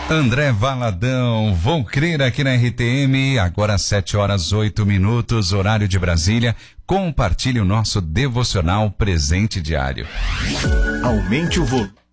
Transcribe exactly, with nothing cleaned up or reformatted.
André Valadão, vou crer aqui na R T M, agora às sete horas oito minutos, horário de Brasília. Compartilhe o nosso devocional presente diário. Aumente o volume.